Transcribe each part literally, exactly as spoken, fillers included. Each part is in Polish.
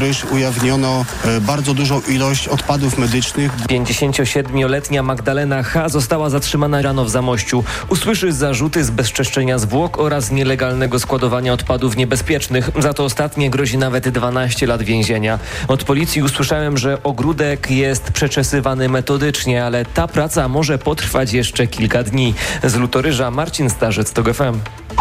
Już ujawniono bardzo dużą ilość odpadów medycznych. pięćdziesięciosiedmioletnia Magdalena H. została zatrzymana rano w Zamościu. Usłyszy zarzuty zbezczeszczenia zwłok oraz nielegalnego składowania odpadów niebezpiecznych. Za to ostatnie grozi nawet dwanaście lat więzienia. Od policji usłyszałem, że ogródek jest przeczesywany metodycznie, ale ta praca może potrwać jeszcze kilka dni. Z Lutoryża Marcin Starzec, TOG F M.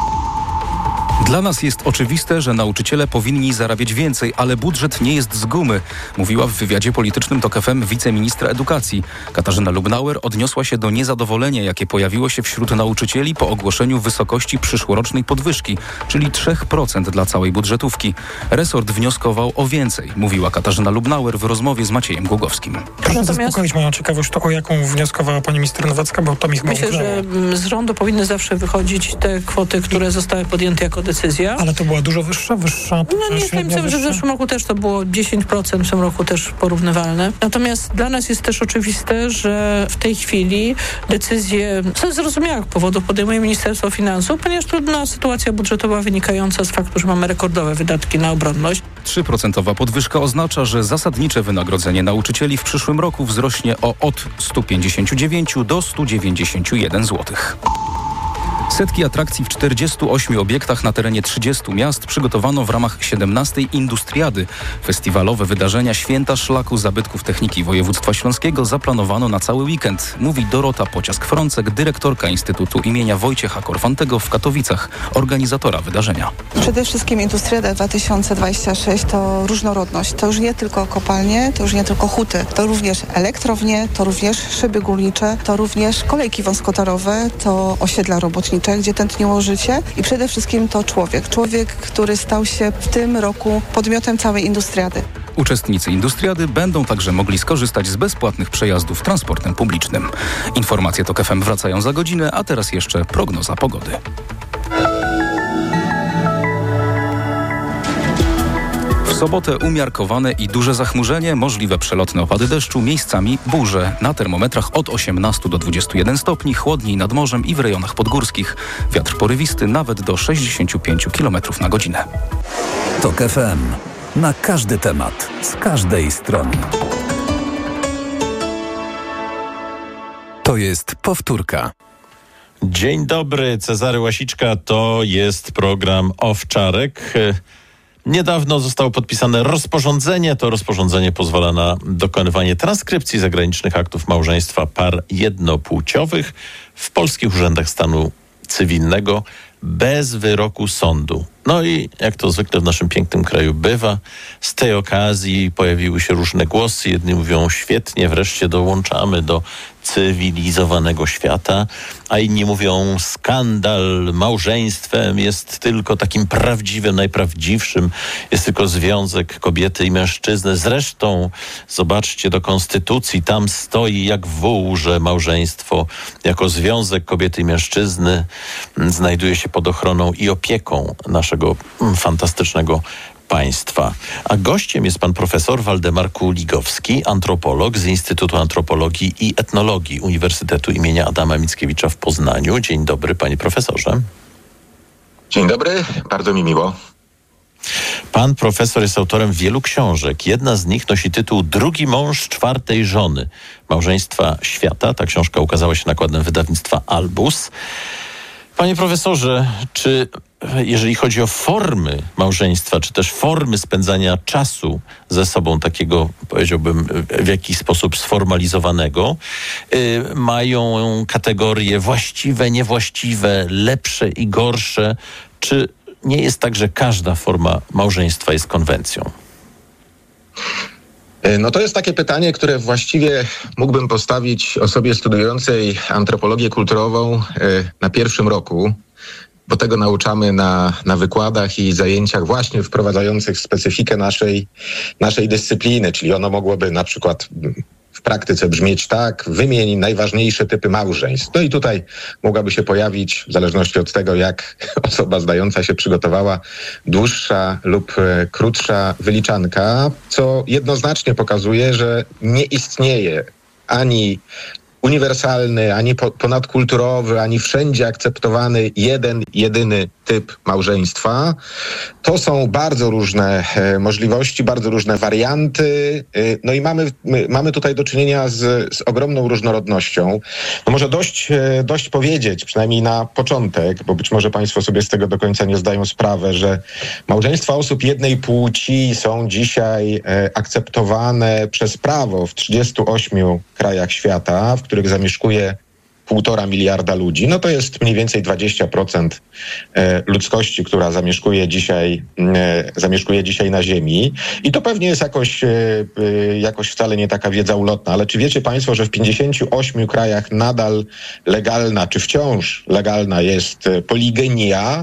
Dla nas jest oczywiste, że nauczyciele powinni zarabiać więcej, ale budżet nie jest z gumy, mówiła w wywiadzie politycznym TOG F M wiceministra edukacji. Katarzyna Lubnauer odniosła się do niezadowolenia, jakie pojawiło się wśród nauczycieli po ogłoszeniu wysokości przyszłorocznej podwyżki, czyli trzy procent dla całej budżetówki. Resort wnioskował o więcej, mówiła Katarzyna Lubnauer w rozmowie z Maciejem Głogowskim. Proszę Natomiast... zaspokoić moją ciekawość, to o jaką wnioskowała pani minister Nowacka, bo to mi chyba Myślę, ugrało. że z rządu powinny zawsze wychodzić te kwoty, które zostały podjęte jako decyzja. Ale to była dużo wyższa, wyższa? No nie jestem pewna, że w zeszłym roku też to było dziesięć procent, w tym roku też porównywalne. Natomiast dla nas jest też oczywiste, że w tej chwili decyzje ze zrozumiałych powodów podejmuje Ministerstwo Finansów, ponieważ trudna sytuacja budżetowa wynikająca z faktu, że mamy rekordowe wydatki na obronność. trzy procent podwyżka oznacza, że zasadnicze wynagrodzenie nauczycieli w przyszłym roku wzrośnie o od stu pięćdziesięciu dziewięciu do stu dziewięćdziesięciu jeden złotych. Setki atrakcji w czterdziestu ośmiu obiektach na terenie trzydziestu miast przygotowano w ramach siedemnastej Industriady. Festiwalowe wydarzenia Święta Szlaku Zabytków Techniki Województwa Śląskiego zaplanowano na cały weekend, mówi Dorota Pociask-Frącek, dyrektorka Instytutu imienia Wojciecha Korfantego w Katowicach, organizatora wydarzenia. Przede wszystkim Industriada dwa tysiące dwadzieścia sześć to różnorodność. To już nie tylko kopalnie, to już nie tylko huty. To również elektrownie, to również szyby górnicze, to również kolejki wąskotorowe, to osiedla robotnicze, gdzie tętniło życie i przede wszystkim to człowiek. Człowiek, który stał się w tym roku podmiotem całej Industriady. Uczestnicy Industriady będą także mogli skorzystać z bezpłatnych przejazdów transportem publicznym. Informacje TOG F M wracają za godzinę, a teraz jeszcze prognoza pogody. W sobotę umiarkowane i duże zachmurzenie, możliwe przelotne opady deszczu, miejscami burze. Na termometrach od osiemnastu do dwudziestu jeden stopni, chłodniej nad morzem i w rejonach podgórskich. Wiatr porywisty nawet do sześćdziesięciu pięciu kilometrów na godzinę. TOG F M. Na każdy temat, z każdej strony. To jest powtórka. Dzień dobry, Cezary Łasiczka, to jest program Owczarek. Niedawno zostało podpisane rozporządzenie. To rozporządzenie pozwala na dokonywanie transkrypcji zagranicznych aktów małżeństwa par jednopłciowych w polskich urzędach stanu cywilnego bez wyroku sądu. No i jak to zwykle w naszym pięknym kraju bywa, z tej okazji pojawiły się różne głosy. Jedni mówią świetnie, wreszcie dołączamy do cywilizowanego świata, a inni mówią skandal, małżeństwem jest tylko takim prawdziwym, najprawdziwszym, jest tylko związek kobiety i mężczyzny. Zresztą zobaczcie do konstytucji, tam stoi jak wół, że małżeństwo jako związek kobiety i mężczyzny znajduje się pod ochroną i opieką naszego fantastycznego państwa. A gościem jest pan profesor Waldemar Kuligowski, antropolog z Instytutu Antropologii i Etnologii Uniwersytetu imienia Adama Mickiewicza w Poznaniu. Dzień dobry, panie profesorze. Dzień dobry, bardzo mi miło. Pan profesor jest autorem wielu książek. Jedna z nich nosi tytuł Drugi mąż czwartej żony. Małżeństwa świata. Ta książka ukazała się nakładem wydawnictwa Albus. Panie profesorze, czy jeżeli chodzi o formy małżeństwa, czy też formy spędzania czasu ze sobą, takiego, powiedziałbym, w jakiś sposób sformalizowanego, yy, mają kategorie właściwe, niewłaściwe, lepsze i gorsze? Czy nie jest tak, że każda forma małżeństwa jest konwencją? No to jest takie pytanie, które właściwie mógłbym postawić osobie studiującej antropologię kulturową na pierwszym roku, bo tego nauczamy na, na wykładach i zajęciach właśnie wprowadzających specyfikę naszej, naszej dyscypliny, czyli ono mogłoby na przykład w praktyce brzmieć tak: wymień najważniejsze typy małżeństw. No i tutaj mogłaby się pojawić, w zależności od tego, jak osoba zdająca się przygotowała, dłuższa lub krótsza wyliczanka, co jednoznacznie pokazuje, że nie istnieje ani uniwersalny, ani po, ponadkulturowy, ani wszędzie akceptowany jeden, jedyny typ małżeństwa. To są bardzo różne e, możliwości, bardzo różne warianty. E, no i mamy, my, mamy tutaj do czynienia z, z ogromną różnorodnością. No może dość, e, dość powiedzieć, przynajmniej na początek, bo być może państwo sobie z tego do końca nie zdają sprawy, że małżeństwa osób jednej płci są dzisiaj e, akceptowane przez prawo w trzydziestu ośmiu krajach świata, w których zamieszkuje półtora miliarda ludzi. No to jest mniej więcej dwadzieścia procent ludzkości, która zamieszkuje dzisiaj, zamieszkuje dzisiaj na Ziemi. I to pewnie jest jakoś, jakoś wcale nie taka wiedza ulotna, ale czy wiecie państwo, że w pięćdziesięciu ośmiu krajach nadal legalna, czy wciąż legalna jest poligamia,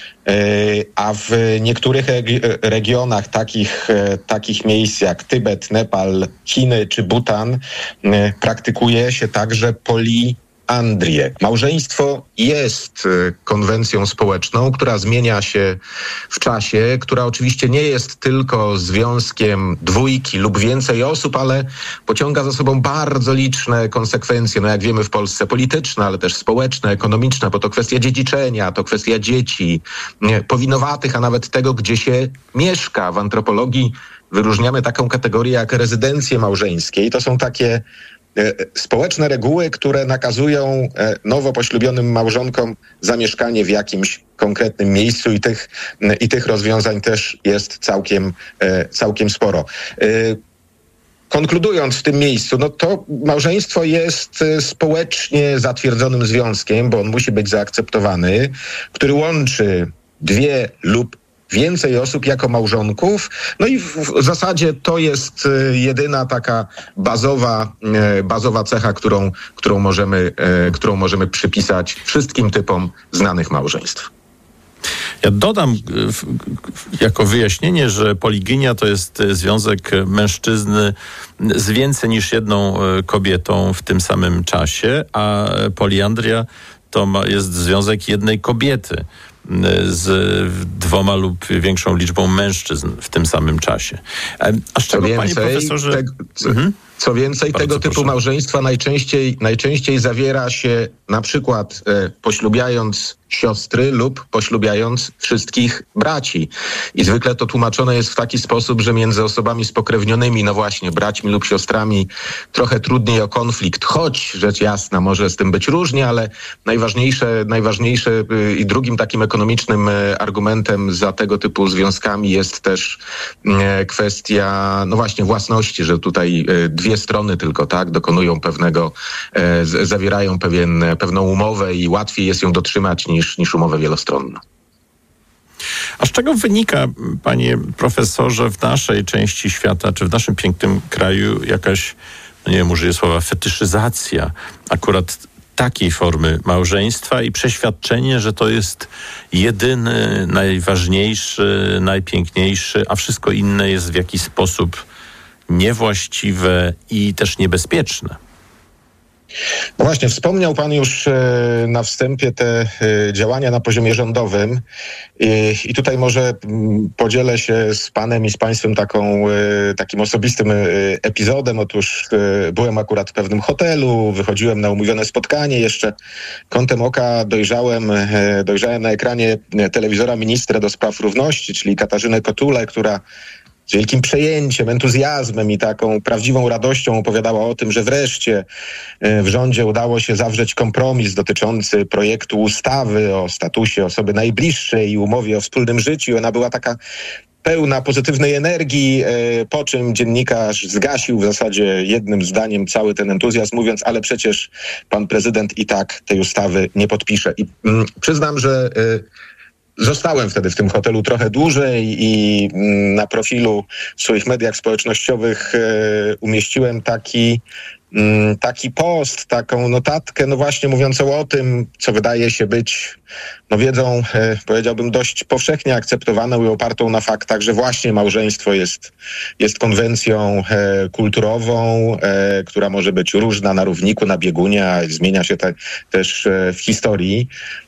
a w niektórych regionach takich, takich miejsc jak Tybet, Nepal, Chiny czy Butan praktykuje się także poliandrię. Małżeństwo jest konwencją społeczną, która zmienia się w czasie, która oczywiście nie jest tylko związkiem dwójki lub więcej osób, ale pociąga za sobą bardzo liczne konsekwencje, no jak wiemy w Polsce polityczne, ale też społeczne, ekonomiczne, bo to kwestia dziedziczenia, to kwestia dzieci, powinowatych, a nawet tego, gdzie się mieszka. W antropologii wyróżniamy taką kategorię jak rezydencje małżeńskie i to są takie społeczne reguły, które nakazują nowo poślubionym małżonkom zamieszkanie w jakimś konkretnym miejscu i tych, i tych rozwiązań też jest całkiem, całkiem sporo. Konkludując w tym miejscu, no to małżeństwo jest społecznie zatwierdzonym związkiem, bo on musi być zaakceptowany, który łączy dwie lub więcej osób jako małżonków. No i w, w zasadzie to jest jedyna taka bazowa, bazowa cecha, którą, którą, możemy, którą możemy przypisać wszystkim typom znanych małżeństw. Ja dodam jako wyjaśnienie, że poliginia to jest związek mężczyzny z więcej niż jedną kobietą w tym samym czasie, a poliandria to ma, jest związek jednej kobiety z dwoma lub większą liczbą mężczyzn w tym samym czasie. A z czego, więcej, panie profesorze... Te, co, mhm. co więcej, Bardzo tego typu proszę. małżeństwa najczęściej, najczęściej zawiera się na przykład e, poślubiając siostry lub poślubiając wszystkich braci. I zwykle to tłumaczone jest w taki sposób, że między osobami spokrewnionymi, no właśnie, braćmi lub siostrami, trochę trudniej o konflikt, choć rzecz jasna, może z tym być różnie, ale najważniejsze, najważniejsze i drugim takim ekonomicznym argumentem za tego typu związkami jest też kwestia, no właśnie, własności, że tutaj dwie strony tylko, tak, dokonują pewnego, zawierają pewien, pewną umowę i łatwiej jest ją dotrzymać niż Niż, niż umowę wielostronną. A z czego wynika, panie profesorze, w naszej części świata, czy w naszym pięknym kraju jakaś, no nie wiem, użyję słowa, fetyszyzacja akurat takiej formy małżeństwa i przeświadczenie, że to jest jedyny, najważniejszy, najpiękniejszy, a wszystko inne jest w jakiś sposób niewłaściwe i też niebezpieczne? No właśnie, wspomniał pan już e, na wstępie te e, działania na poziomie rządowym I, i tutaj może m, podzielę się z panem i z państwem taką, e, takim osobistym e, epizodem. Otóż e, byłem akurat w pewnym hotelu, wychodziłem na umówione spotkanie, jeszcze kątem oka dojrzałem, e, dojrzałem na ekranie telewizora ministrę do spraw równości, czyli Katarzynę Kotulę, która z wielkim przejęciem, entuzjazmem i taką prawdziwą radością opowiadała o tym, że wreszcie w rządzie udało się zawrzeć kompromis dotyczący projektu ustawy o statusie osoby najbliższej i umowie o wspólnym życiu. Ona była taka pełna pozytywnej energii, po czym dziennikarz zgasił w zasadzie jednym zdaniem cały ten entuzjazm, mówiąc, ale przecież pan prezydent i tak tej ustawy nie podpisze. I mm, przyznam, że y, Zostałem wtedy w tym hotelu trochę dłużej i na profilu w swoich mediach społecznościowych umieściłem taki, taki post, taką notatkę, no właśnie mówiącą o tym, co wydaje się być no wiedzą, powiedziałbym, dość powszechnie akceptowaną i opartą na faktach, że właśnie małżeństwo jest, jest konwencją kulturową, która może być różna na równiku, na biegunie, a zmienia się te, też w historii.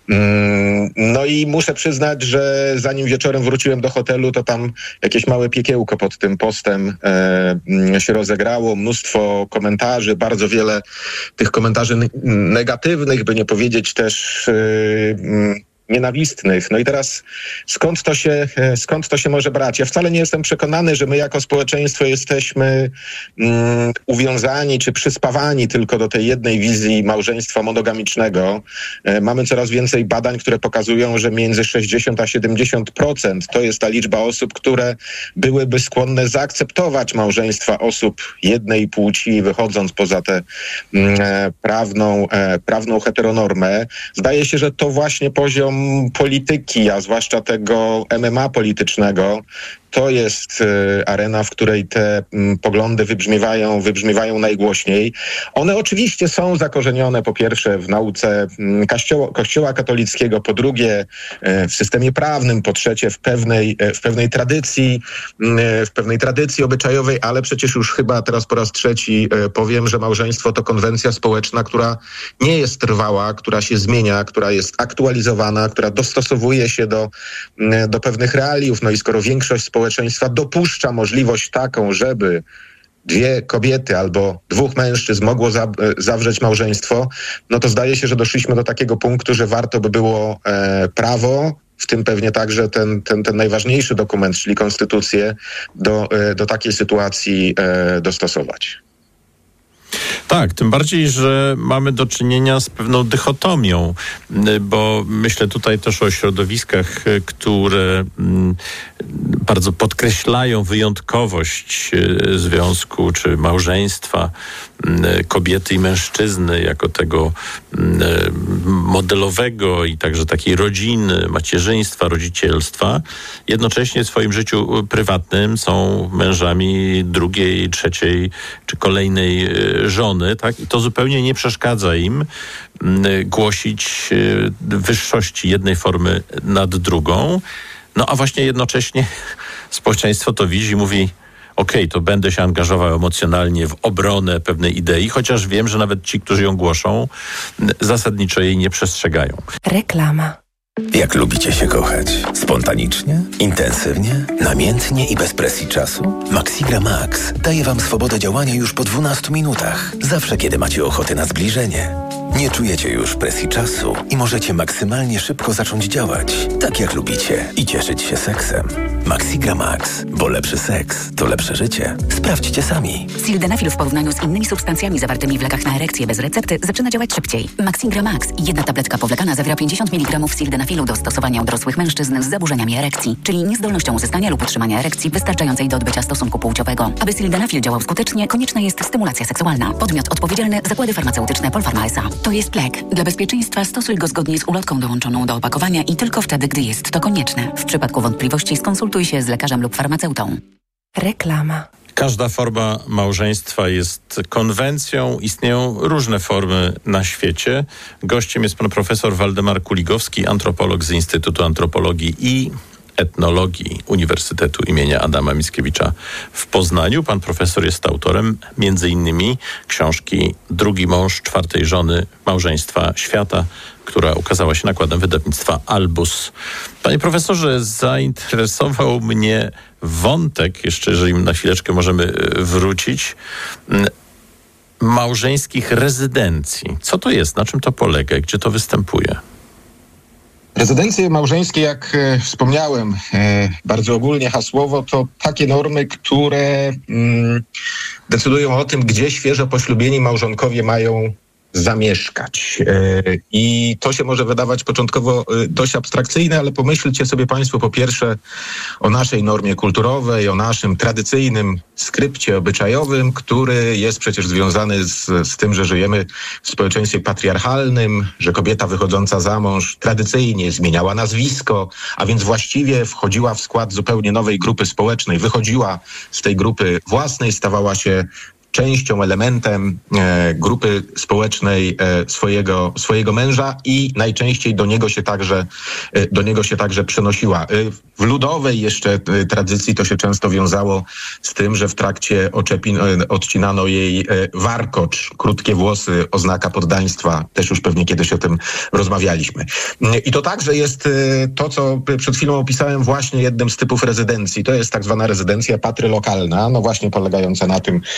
No i muszę przyznać, że zanim wieczorem wróciłem do hotelu, to tam jakieś małe piekiełko pod tym postem e, się rozegrało. Mnóstwo komentarzy, bardzo wiele tych komentarzy negatywnych, by nie powiedzieć też e, nienawistnych. No i teraz skąd to się, skąd to się może brać? Ja wcale nie jestem przekonany, że my jako społeczeństwo jesteśmy mm, uwiązani czy przyspawani tylko do tej jednej wizji małżeństwa monogamicznego. E, mamy coraz więcej badań, które pokazują, że między sześćdziesiąt a siedemdziesiąt procent to jest ta liczba osób, które byłyby skłonne zaakceptować małżeństwa osób jednej płci, wychodząc poza tę mm, prawną, e, prawną heteronormę. Zdaje się, że to właśnie poziom polityki, a zwłaszcza tego M M A politycznego, to jest y, arena, w której te m, poglądy wybrzmiewają, wybrzmiewają najgłośniej. One oczywiście są zakorzenione po pierwsze w nauce m, kościoła, kościoła katolickiego, po drugie y, w systemie prawnym, po trzecie w pewnej, y, w pewnej tradycji, y, w pewnej tradycji obyczajowej, ale przecież już chyba teraz po raz trzeci y, powiem, że małżeństwo to konwencja społeczna, która nie jest trwała, która się zmienia, która jest aktualizowana, która dostosowuje się do, y, do pewnych realiów. No i skoro większość społeczeństwa społeczeństwa dopuszcza możliwość taką, żeby dwie kobiety albo dwóch mężczyzn mogło za, zawrzeć małżeństwo, no to zdaje się, że doszliśmy do takiego punktu, że warto by było e, prawo, w tym pewnie także ten, ten, ten najważniejszy dokument, czyli konstytucję, do, e, do takiej sytuacji e, dostosować. Tak, tym bardziej, że mamy do czynienia z pewną dychotomią, bo myślę tutaj też o środowiskach, które bardzo podkreślają wyjątkowość związku czy małżeństwa kobiety i mężczyzny jako tego modelowego i także takiej rodziny, macierzyństwa, rodzicielstwa. Jednocześnie w swoim życiu prywatnym są mężami drugiej, trzeciej czy kolejnej żony, tak? I to zupełnie nie przeszkadza im głosić wyższości jednej formy nad drugą. No a właśnie jednocześnie społeczeństwo to widzi i mówi: okej, okay, to będę się angażował emocjonalnie w obronę pewnej idei, chociaż wiem, że nawet ci, którzy ją głoszą, zasadniczo jej nie przestrzegają. Reklama. Jak lubicie się kochać? Spontanicznie? Intensywnie? Namiętnie i bez presji czasu? Maxigra Max daje wam swobodę działania już po dwunastu minutach. Zawsze, kiedy macie ochotę na zbliżenie. Nie czujecie już presji czasu i możecie maksymalnie szybko zacząć działać, tak jak lubicie, i cieszyć się seksem. Maxigra Max, bo lepszy seks to lepsze życie. Sprawdźcie sami. Sildenafil w porównaniu z innymi substancjami zawartymi w lekach na erekcję bez recepty zaczyna działać szybciej. Maxigra Max, jedna tabletka powlekana, zawiera pięćdziesiąt miligramów sildenafilu do stosowania u dorosłych mężczyzn z zaburzeniami erekcji, czyli niezdolnością uzyskania lub utrzymania erekcji wystarczającej do odbycia stosunku płciowego. Aby sildenafil działał skutecznie, konieczna jest stymulacja seksualna. Podmiot odpowiedzialny: Zakłady Farmaceutyczne Polpharma S A. To jest lek. Dla bezpieczeństwa stosuj go zgodnie z ulotką dołączoną do opakowania i tylko wtedy, gdy jest to konieczne. W przypadku wątpliwości skonsultuj się z lekarzem lub farmaceutą. Reklama. Każda forma małżeństwa jest konwencją. Istnieją różne formy na świecie. Gościem jest pan profesor Waldemar Kuligowski, antropolog z Instytutu Antropologii i Etnologii Uniwersytetu imienia Adama Mickiewicza w Poznaniu. Pan profesor jest autorem między innymi książki Drugi mąż czwartej żony małżeństwa świata, która ukazała się nakładem wydawnictwa Albus. Panie profesorze, zainteresował mnie wątek, jeszcze jeżeli na chwileczkę możemy wrócić, małżeńskich rezydencji. Co to jest? Na czym to polega? Gdzie to występuje? Rezydencje małżeńskie, jak e, wspomniałem, e, bardzo ogólnie hasłowo, to takie normy, które mm, decydują o tym, gdzie świeżo poślubieni małżonkowie mają zamieszkać. I to się może wydawać początkowo dość abstrakcyjne, ale pomyślcie sobie państwo po pierwsze o naszej normie kulturowej, o naszym tradycyjnym skrypcie obyczajowym, który jest przecież związany z, z tym, że żyjemy w społeczeństwie patriarchalnym, że kobieta wychodząca za mąż tradycyjnie zmieniała nazwisko, a więc właściwie wchodziła w skład zupełnie nowej grupy społecznej, wychodziła z tej grupy własnej, stawała się częścią, elementem e, grupy społecznej e, swojego, swojego męża i najczęściej do niego się także, e, do niego się także przenosiła. E, w ludowej jeszcze e, tradycji to się często wiązało z tym, że w trakcie oczepin e, odcinano jej e, warkocz, krótkie włosy, oznaka poddaństwa. Też już pewnie kiedyś o tym rozmawialiśmy. E, I to także jest e, to, co przed chwilą opisałem, właśnie jednym z typów rezydencji. To jest tak zwana rezydencja patrylokalna, no właśnie polegająca na tym, o czym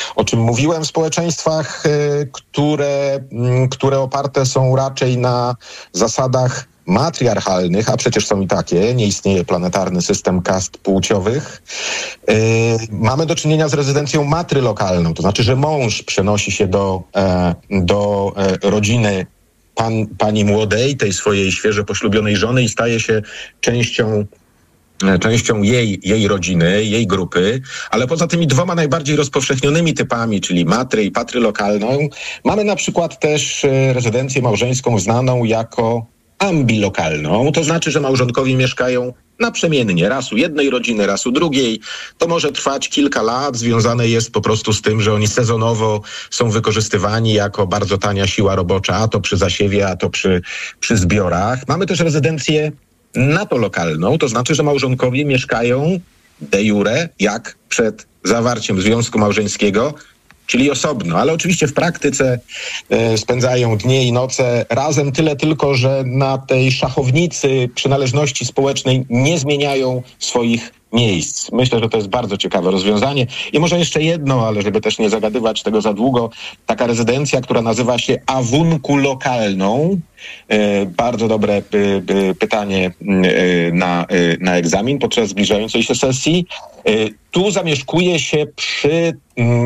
mówiłem, w społeczeństwach, które, które oparte są raczej na zasadach matriarchalnych, a przecież są i takie, nie istnieje planetarny system kast płciowych. Yy, mamy do czynienia z rezydencją matrylokalną, to znaczy, że mąż przenosi się do, e, do e, rodziny pan, pani młodej, tej swojej świeżo poślubionej żony i staje się częścią częścią jej, jej rodziny, jej grupy, ale poza tymi dwoma najbardziej rozpowszechnionymi typami, czyli matry i patrylokalną, mamy na przykład też rezydencję małżeńską znaną jako ambilokalną. To znaczy, że małżonkowie mieszkają naprzemiennie, raz u jednej rodziny, raz u drugiej. To może trwać kilka lat, związane jest po prostu z tym, że oni sezonowo są wykorzystywani jako bardzo tania siła robocza, a to przy zasiewie, a to przy, przy zbiorach. Mamy też rezydencję natolokalną, to znaczy, że małżonkowie mieszkają de jure, jak przed zawarciem związku małżeńskiego, czyli osobno, ale oczywiście w praktyce e, spędzają dnie i noce razem, tyle tylko, że na tej szachownicy przynależności społecznej nie zmieniają swoich miejsc. Myślę, że to jest bardzo ciekawe rozwiązanie. I może jeszcze jedno, ale żeby też nie zagadywać tego za długo, taka rezydencja, która nazywa się awunkulokalną. E, bardzo dobre y, y, pytanie y, na, y, na egzamin podczas zbliżającej się sesji. Y, tu zamieszkuje się przy y,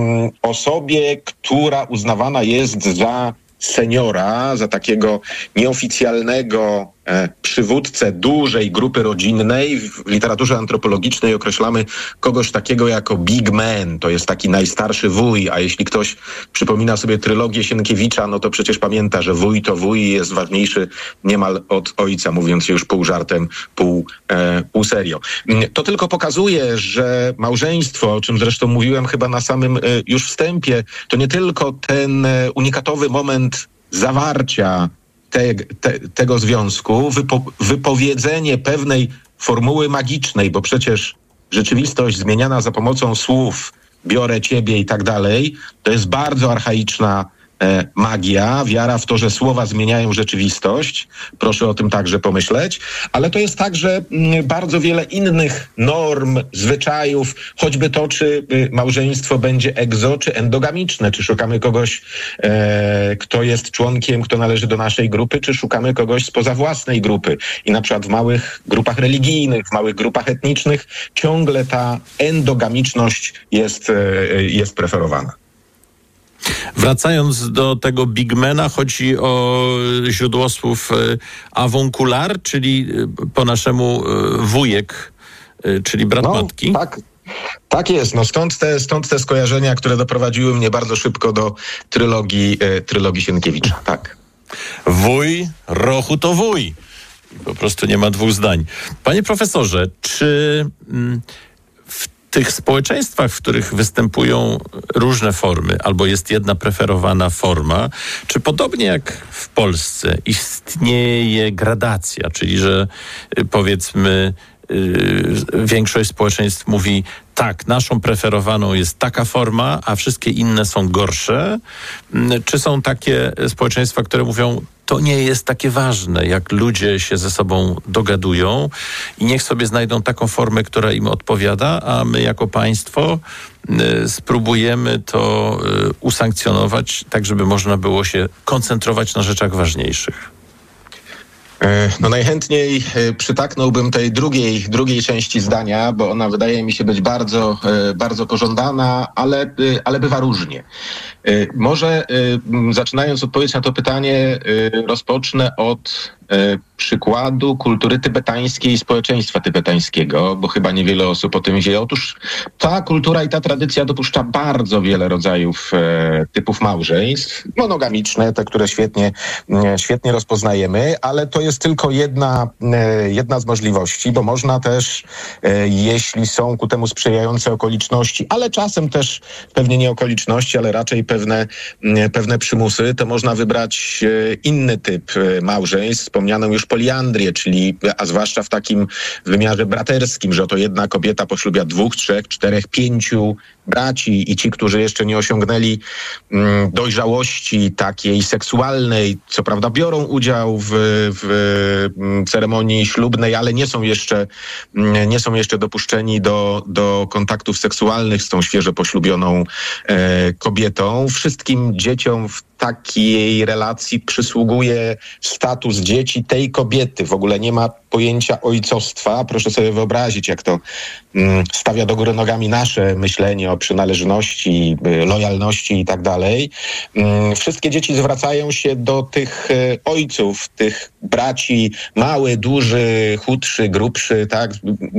osobie, która uznawana jest za seniora, za takiego nieoficjalnego e, przywódcę dużej grupy rodzinnej. W literaturze antropologicznej określamy kogoś takiego jako big man, to jest taki najstarszy wuj, a jeśli ktoś przypomina sobie trylogię Sienkiewicza, no to przecież pamięta, że wuj to wuj i jest ważniejszy niemal od ojca, mówiąc już pół żartem, pół, e, pół serio. To tylko pokazuje, że małżeństwo, o czym zresztą mówiłem chyba na samym e, już wstępie, to nie tylko ten e, unikatowy moment zawarcia te, te, tego związku, wypo, wypowiedzenie pewnej formuły magicznej, bo przecież rzeczywistość zmieniana za pomocą słów, biorę ciebie i tak dalej, to jest bardzo archaiczna e, magia, wiara w to, że słowa zmieniają rzeczywistość. Proszę o tym także pomyśleć. Ale to jest także m, bardzo wiele innych norm, zwyczajów, choćby to, czy y, małżeństwo będzie egzo, czy endogamiczne, czy szukamy kogoś, e, kto jest członkiem, kto należy do naszej grupy, czy szukamy kogoś spoza własnej grupy. I na przykład w małych grupach religijnych, w małych grupach etnicznych ciągle ta endogamiczność jest, e, jest preferowana. Wracając do tego bigmana, chodzi o źródło słów awunkular, czyli po naszemu wujek, czyli brat no, matki. Tak. Tak jest, no stąd te, stąd te skojarzenia, które doprowadziły mnie bardzo szybko do trylogii, e, trylogii Sienkiewicza, tak. Wuj, rochu to wuj. Po prostu nie ma dwóch zdań. Panie profesorze, czy mm, w tych społeczeństwach, w których występują różne formy, albo jest jedna preferowana forma, czy podobnie jak w Polsce istnieje gradacja, czyli że y, powiedzmy y, większość społeczeństw mówi tak, naszą preferowaną jest taka forma, a wszystkie inne są gorsze? Czy są takie społeczeństwa, które mówią, to nie jest takie ważne, jak ludzie się ze sobą dogadują i niech sobie znajdą taką formę, która im odpowiada, a my jako państwo y, spróbujemy to y, usankcjonować, tak żeby można było się koncentrować na rzeczach ważniejszych? No najchętniej przytaknąłbym tej drugiej, drugiej części zdania, bo ona wydaje mi się być bardzo, bardzo pożądana, ale, ale bywa różnie. Może zaczynając odpowiedź na to pytanie, rozpocznę od przykładu kultury tybetańskiej i społeczeństwa tybetańskiego, bo chyba niewiele osób o tym wie. Otóż ta kultura i ta tradycja dopuszcza bardzo wiele rodzajów e, typów małżeństw, monogamiczne, te, które świetnie, e, świetnie rozpoznajemy, ale to jest tylko jedna, e, jedna z możliwości, bo można też, e, jeśli są ku temu sprzyjające okoliczności, ale czasem też pewnie nie okoliczności, ale raczej pewne, e, pewne przymusy, to można wybrać e, inny typ e, małżeństw, wspomnianą już poliandrię, czyli, a zwłaszcza w takim wymiarze braterskim, że to jedna kobieta poślubia dwóch, trzech, czterech, pięciu braci i ci, którzy jeszcze nie osiągnęli mm, dojrzałości takiej seksualnej, co prawda biorą udział w, w mm, ceremonii ślubnej, ale nie są jeszcze, mm, nie są jeszcze dopuszczeni do, do kontaktów seksualnych z tą świeżo poślubioną e, kobietą. Wszystkim dzieciom w takiej relacji przysługuje status dzieci tej kobiety. W ogóle nie ma pojęcia ojcostwa. Proszę sobie wyobrazić, jak to mm, stawia do góry nogami nasze myślenie o przynależności, lojalności i tak dalej. Mm, wszystkie dzieci zwracają się do tych e, ojców, tych braci, mały, duży, chudszy, grubszy, tak?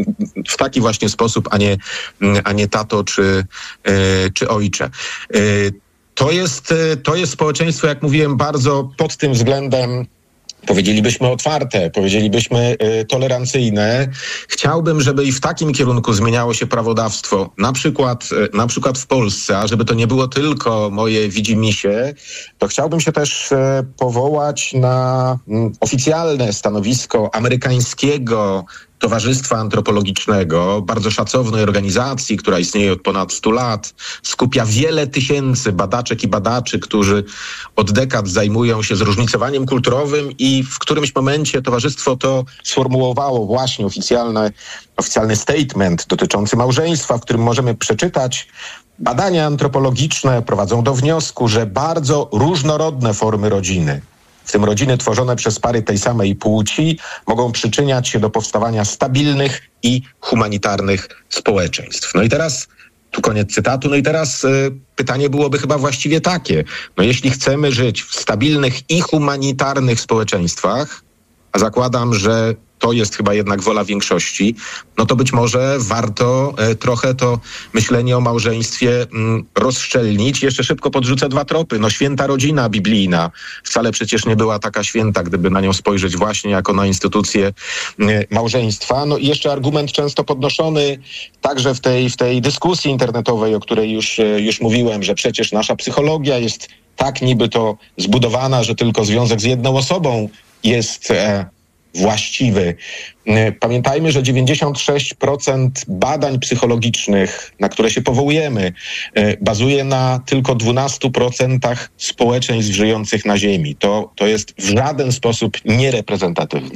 W taki właśnie sposób, a nie, a nie tato czy, e, czy ojcze. E, To jest, to jest społeczeństwo, jak mówiłem, bardzo pod tym względem, powiedzielibyśmy, otwarte, powiedzielibyśmy y, tolerancyjne. Chciałbym, żeby i w takim kierunku zmieniało się prawodawstwo, na przykład, y, na przykład w Polsce, a żeby to nie było tylko moje widzimisię, to chciałbym się też y, powołać na y, oficjalne stanowisko amerykańskiego Towarzystwa Antropologicznego, bardzo szacownej organizacji, która istnieje od ponad stu lat, skupia wiele tysięcy badaczek i badaczy, którzy od dekad zajmują się zróżnicowaniem kulturowym i w którymś momencie towarzystwo to sformułowało właśnie oficjalne, oficjalny statement dotyczący małżeństwa, w którym możemy przeczytać: badania antropologiczne prowadzą do wniosku, że bardzo różnorodne formy rodziny, w tym rodziny tworzone przez pary tej samej płci, mogą przyczyniać się do powstawania stabilnych i humanitarnych społeczeństw. No i teraz, tu koniec cytatu, no i teraz y, pytanie byłoby chyba właściwie takie. No jeśli chcemy żyć w stabilnych i humanitarnych społeczeństwach, a zakładam, że to jest chyba jednak wola większości, no to być może warto e, trochę to myślenie o małżeństwie m, rozszczelnić. Jeszcze szybko podrzucę dwa tropy. No święta rodzina biblijna wcale przecież nie była taka święta, gdyby na nią spojrzeć właśnie jako na instytucję e, małżeństwa. No i jeszcze argument często podnoszony także w tej, w tej dyskusji internetowej, o której już, e, już mówiłem, że przecież nasza psychologia jest tak niby to zbudowana, że tylko związek z jedną osobą jest e, właściwy. Pamiętajmy, że dziewięćdziesiąt sześć procent badań psychologicznych, na które się powołujemy, bazuje na tylko dwunastu procentach społeczeństw żyjących na Ziemi. To, to jest w żaden sposób niereprezentatywne.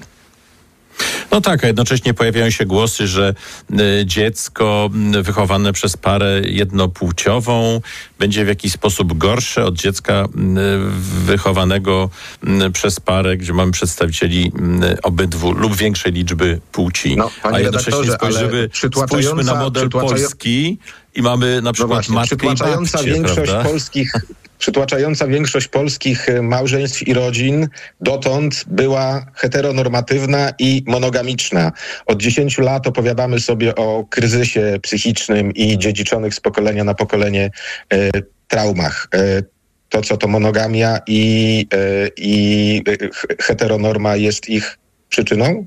No tak, a jednocześnie pojawiają się głosy, że y, dziecko y, wychowane przez parę jednopłciową będzie w jakiś sposób gorsze od dziecka y, wychowanego y, przez parę, gdzie mamy przedstawicieli y, obydwu lub większej liczby płci. No, a jednocześnie spojrzymy, spójrzmy na model polski i mamy na przykład no właśnie, matkę i babcię, większość prawda? polskich Przytłaczająca większość polskich małżeństw i rodzin dotąd była heteronormatywna i monogamiczna. Od dziesięciu lat opowiadamy sobie o kryzysie psychicznym i dziedziczonych z pokolenia na pokolenie e, traumach. E, to, co to monogamia i, e, i heteronorma jest ich przyczyną?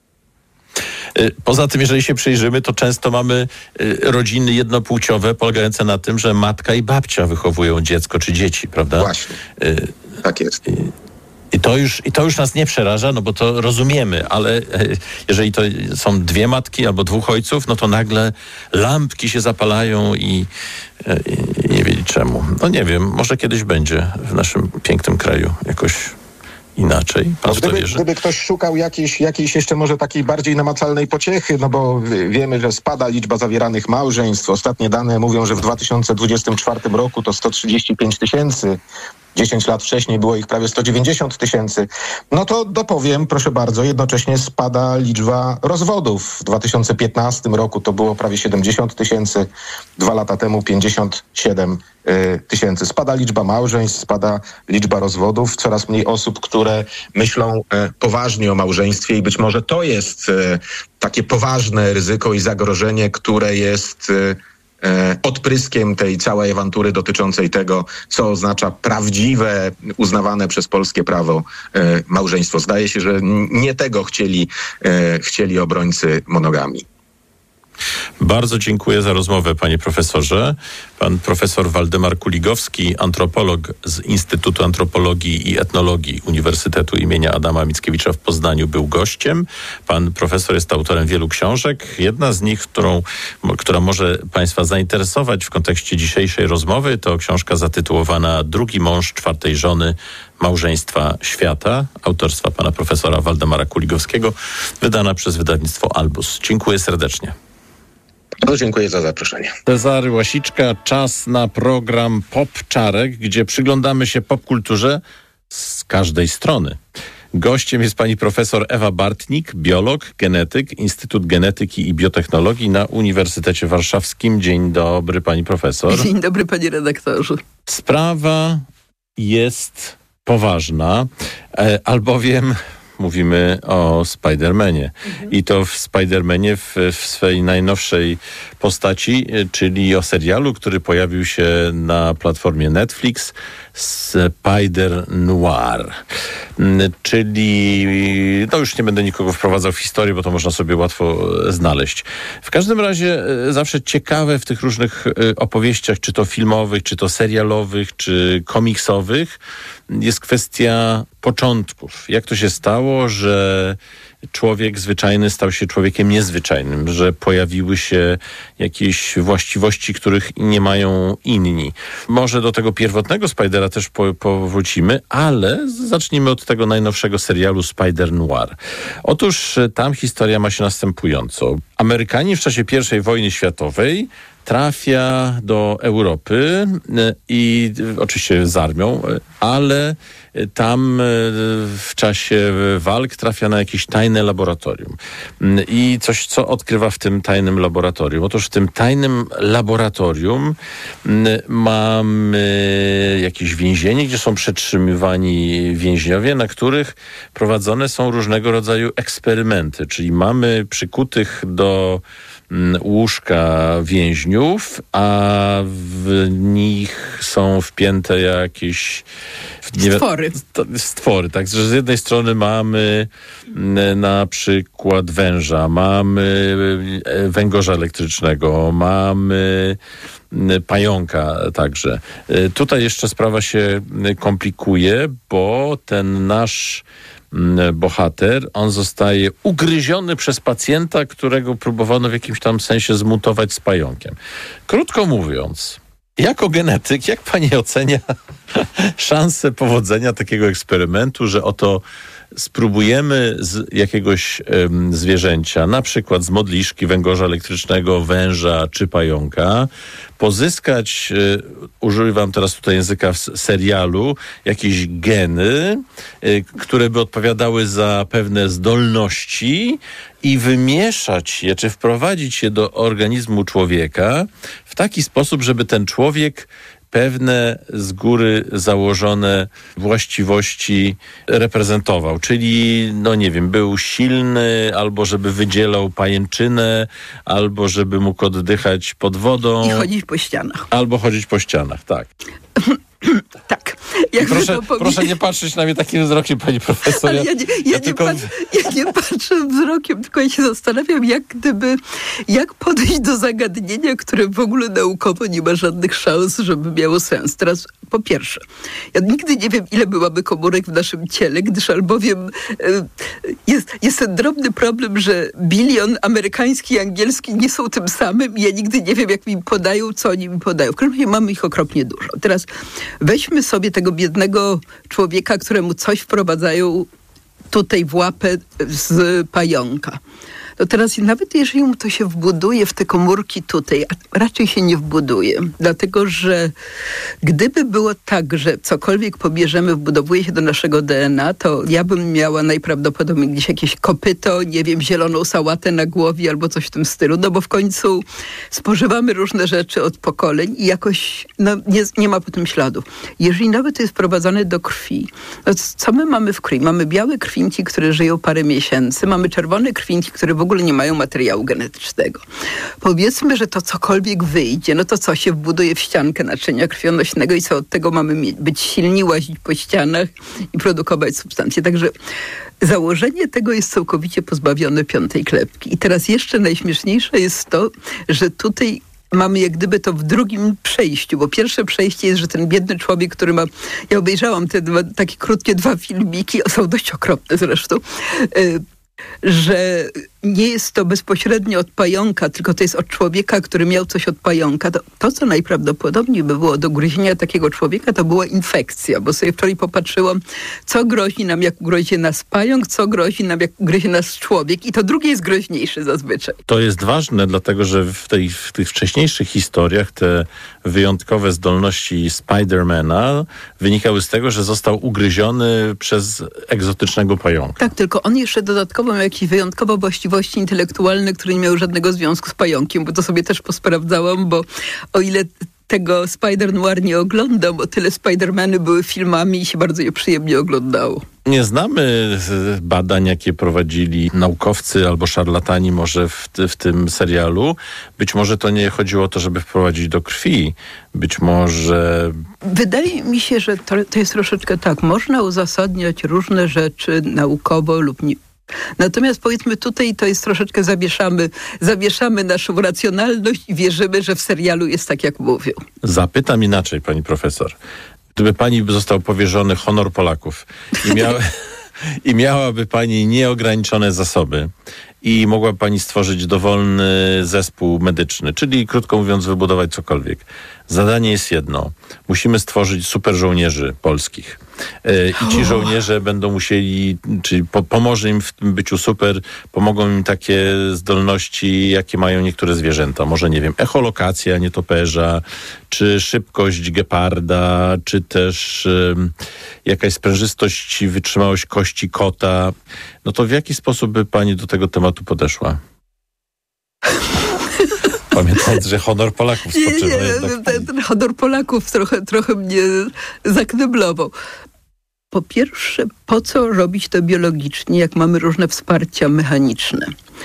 Poza tym, jeżeli się przyjrzymy, to często mamy rodziny jednopłciowe polegające na tym, że matka i babcia wychowują dziecko czy dzieci, prawda? Właśnie. Tak jest. I, i, to już, I to już nas nie przeraża, no bo to rozumiemy, ale jeżeli to są dwie matki albo dwóch ojców, no to nagle lampki się zapalają i, i nie wiedzieć czemu. No nie wiem, może kiedyś będzie w naszym pięknym kraju jakoś inaczej. Pan no, gdyby, gdyby ktoś szukał jakiejś, jakiejś jeszcze może takiej bardziej namacalnej pociechy, no bo wiemy, że spada liczba zawieranych małżeństw. Ostatnie dane mówią, że w dwa tysiące dwudziestym czwartym roku to sto trzydzieści pięć tysięcy. dziesięć lat wcześniej było ich prawie sto dziewięćdziesiąt tysięcy. No to dopowiem, proszę bardzo, jednocześnie spada liczba rozwodów. W dwa tysiące piętnastym roku to było prawie siedemdziesiąt tysięcy, dwa lata temu pięćdziesiąt siedem tysięcy. Spada liczba małżeństw, spada liczba rozwodów, coraz mniej osób, które myślą poważnie o małżeństwie i być może to jest takie poważne ryzyko i zagrożenie, które jest odpryskiem tej całej awantury dotyczącej tego, co oznacza prawdziwe, uznawane przez polskie prawo małżeństwo. Zdaje się, że nie tego chcieli, chcieli obrońcy monogamii. Bardzo dziękuję za rozmowę, panie profesorze. Pan profesor Waldemar Kuligowski, antropolog z Instytutu Antropologii i Etnologii Uniwersytetu imienia Adama Mickiewicza w Poznaniu, był gościem. Pan profesor jest autorem wielu książek. Jedna z nich, którą, która może państwa zainteresować w kontekście dzisiejszej rozmowy, to książka zatytułowana Drugi mąż czwartej żony małżeństwa świata, autorstwa pana profesora Waldemara Kuligowskiego, wydana przez wydawnictwo Albus. Dziękuję serdecznie. No, dziękuję za zaproszenie. Cezary Łasiczka, czas na program Pop Czarek, gdzie przyglądamy się popkulturze z każdej strony. Gościem jest pani profesor Ewa Bartnik, biolog, genetyk, Instytut Genetyki i Biotechnologii na Uniwersytecie Warszawskim. Dzień dobry, pani profesor. Dzień dobry, panie redaktorze. Sprawa jest poważna, albowiem mówimy o Spider-Manie. Mhm. I to w Spider-Manie w, w swej najnowszej postaci, czyli o serialu, który pojawił się na platformie Netflix, Spider-Noir. Czyli, no już nie będę nikogo wprowadzał w historię, bo to można sobie łatwo znaleźć. W każdym razie zawsze ciekawe w tych różnych opowieściach, czy to filmowych, czy to serialowych, czy komiksowych, jest kwestia początków. Jak to się stało, że człowiek zwyczajny stał się człowiekiem niezwyczajnym, że pojawiły się jakieś właściwości, których nie mają inni. Może do tego pierwotnego Spidera też po, powrócimy, ale zacznijmy od tego najnowszego serialu Spider-Noir. Otóż tam historia ma się następująco. Amerykanin w czasie pierwszej wojny światowej trafia do Europy i oczywiście z armią, ale tam w czasie walk trafia na jakieś tajne laboratorium. I coś, co odkrywa w tym tajnym laboratorium. Otóż w tym tajnym laboratorium mamy jakieś więzienie, gdzie są przetrzymywani więźniowie, na których prowadzone są różnego rodzaju eksperymenty. Czyli mamy przykutych do łóżka więźniów, a w nich są wpięte jakieś nie, stwory. Stwory, tak. Że z jednej strony mamy na przykład węża, mamy węgorza elektrycznego, mamy pająka także. Tutaj jeszcze sprawa się komplikuje, bo ten nasz bohater, on zostaje ugryziony przez pacjenta, którego próbowano w jakimś tam sensie zmutować z pająkiem. Krótko mówiąc, jako genetyk, jak pani ocenia szansę powodzenia takiego eksperymentu, że oto spróbujemy z jakiegoś um, zwierzęcia, na przykład z modliszki, węgorza elektrycznego, węża czy pająka, pozyskać, y, używam teraz tutaj języka w serialu, jakieś geny, y, które by odpowiadały za pewne zdolności i wymieszać je, czy wprowadzić je do organizmu człowieka w taki sposób, żeby ten człowiek pewne z góry założone właściwości reprezentował. Czyli, no nie wiem, był silny, albo żeby wydzielał pajęczynę, albo żeby mógł oddychać pod wodą. I chodzić po ścianach. Albo chodzić po ścianach, tak. Tak. Proszę, proszę nie patrzeć na mnie takim wzrokiem, pani profesor. Ale ja nie, ja, ja nie tylko... patrzę, ja nie patrzę wzrokiem, tylko ja się zastanawiam, jak gdyby, jak podejść do zagadnienia, które w ogóle naukowo nie ma żadnych szans, żeby miało sens. Teraz, po pierwsze, ja nigdy nie wiem, ile byłaby komórek w naszym ciele, gdyż albowiem jest, jest ten drobny problem, że bilion amerykański i angielski nie są tym samym i ja nigdy nie wiem, jak mi podają, co oni mi podają. W każdym razie mamy ich okropnie dużo. Teraz weźmy sobie tego biednego człowieka, któremu coś wprowadzają tutaj w łapę z pająka. To teraz nawet jeżeli mu to się wbuduje w te komórki tutaj, a raczej się nie wbuduje, dlatego że gdyby było tak, że cokolwiek pobierzemy, wbudowuje się do naszego D N A, to ja bym miała najprawdopodobniej gdzieś jakieś kopyto, nie wiem, zieloną sałatę na głowie albo coś w tym stylu, no bo w końcu spożywamy różne rzeczy od pokoleń i jakoś no, nie, nie ma po tym śladów. Jeżeli nawet to jest wprowadzane do krwi, no co my mamy w krwi? Mamy białe krwinki, które żyją parę miesięcy, mamy czerwone krwinki, które w ogóle nie mają materiału genetycznego. Powiedzmy, że to cokolwiek wyjdzie, no to co się wbuduje w ściankę naczynia krwionośnego i co od tego mamy mieć? Być silni, łazić po ścianach i produkować substancje. Także Założenie tego jest całkowicie pozbawione piątej klepki. I teraz jeszcze najśmieszniejsze jest to, że tutaj mamy jak gdyby to w drugim przejściu, bo pierwsze przejście jest, że ten biedny człowiek, który ma... Ja obejrzałam te dwa, takie krótkie dwa filmiki, są dość okropne zresztą, y, że nie jest to bezpośrednio od pająka, tylko to jest od człowieka, który miał coś od pająka. To, to co najprawdopodobniej by było do ugryzienia takiego człowieka, to była infekcja, bo sobie wczoraj popatrzyłam, co grozi nam, jak ugryzie nas pająk, co grozi nam, jak ugryzie nas człowiek, i to drugie jest groźniejsze zazwyczaj. To jest ważne, dlatego że w, tej, w tych wcześniejszych historiach te wyjątkowe zdolności Spidermana wynikały z tego, że został ugryziony przez egzotycznego pająka. Tak, tylko on jeszcze dodatkowo miał jakieś wyjątkowe właściwości intelektualne, które nie miały żadnego związku z pająkiem, bo to sobie też posprawdzałam, bo o ile tego Spider-Noir nie oglądam, o tyle Spider-Many były filmami i się bardzo je przyjemnie oglądało. Nie znamy badań, jakie prowadzili naukowcy albo szarlatani może w, w tym serialu. Być może to nie chodziło o to, żeby wprowadzić do krwi. Być może... Wydaje mi się, że to, to jest troszeczkę tak. Można uzasadniać różne rzeczy naukowo lub nie. Natomiast powiedzmy tutaj to jest troszeczkę zawieszamy, zawieszamy naszą racjonalność i wierzymy, że w serialu jest tak, jak mówią. Zapytam inaczej, pani profesor. Gdyby pani został powierzony honor Polaków i, miał, i miałaby pani nieograniczone zasoby i mogła pani stworzyć dowolny zespół medyczny, czyli krótko mówiąc wybudować cokolwiek. Zadanie jest jedno. Musimy stworzyć super żołnierzy polskich. I ci żołnierze będą musieli, czyli po, pomoże im w tym byciu super, pomogą im takie zdolności, jakie mają niektóre zwierzęta. Może, nie wiem, echolokacja nietoperza, czy szybkość geparda, czy też um, jakaś sprężystość i wytrzymałość kości kota. No to w jaki sposób by pani do tego tematu podeszła? Pamiętając, że honor Polaków spoczywa. Nie, nie, ten, ten honor Polaków trochę, trochę mnie zakneblował. Po pierwsze, po co robić to biologicznie, jak mamy różne wsparcia mechaniczne?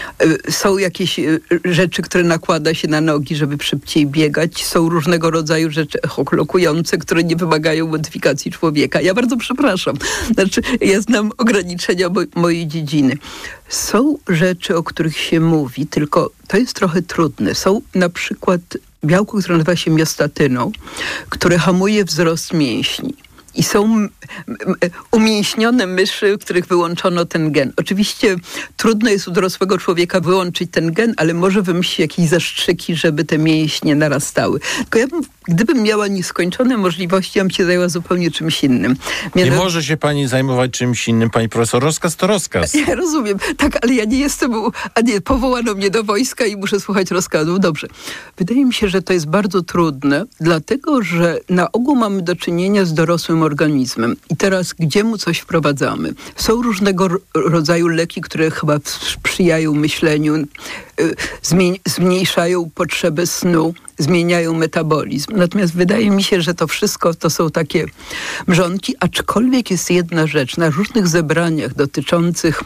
Są jakieś rzeczy, które nakłada się na nogi, żeby szybciej biegać. Są różnego rodzaju rzeczy echolokujące, które nie wymagają modyfikacji człowieka. Ja bardzo przepraszam. Znaczy, ja znam ograniczenia mo- mojej dziedziny. Są rzeczy, o których się mówi, tylko to jest trochę trudne. Są na przykład białko, które nazywa się miostatyną, które hamuje wzrost mięśni. I są umięśnione myszy, w których wyłączono ten gen. Oczywiście trudno jest u dorosłego człowieka wyłączyć ten gen, ale może wymyślić jakieś zastrzyki, żeby te mięśnie narastały. Tylko ja bym, gdybym miała nieskończone możliwości, ja bym się zajęła zupełnie czymś innym. Mianowicie... Nie może się pani zajmować czymś innym, pani profesor. Rozkaz to rozkaz. Ja rozumiem. Tak, ale ja nie jestem... A nie, powołano mnie do wojska i muszę słuchać rozkazów. Dobrze. Wydaje mi się, że to jest bardzo trudne, dlatego, że na ogół mamy do czynienia z dorosłym organizmem. I teraz gdzie mu coś wprowadzamy? Są różnego rodzaju leki, które chyba sprzyjają myśleniu, zmień, zmniejszają potrzebę snu, zmieniają metabolizm. Natomiast wydaje mi się, że to wszystko to są takie mrzonki, aczkolwiek jest jedna rzecz. Na różnych zebraniach dotyczących